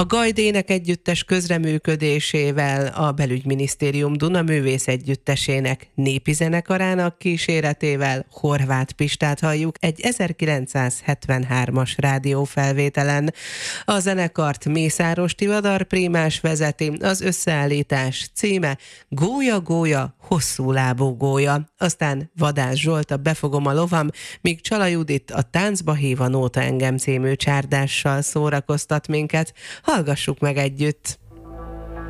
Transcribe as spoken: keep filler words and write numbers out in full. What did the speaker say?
A Gajdének együttes közreműködésével a Belügyminisztérium Duna Művész Együttesének népi zenekarának kíséretével Horváth Pistát halljuk egy ezerkilencszázhetvenhármas rádiófelvételen. A zenekart Mészáros Tivadar prímás vezeti, az összeállítás címe Gólya-gólya, hosszú lábú gólya. Aztán Vadász Zsolt a Befogom a lovam, míg Csala Judit a Táncba hív a nóta engem című csárdással szórakoztat minket. Hallgassuk meg együtt!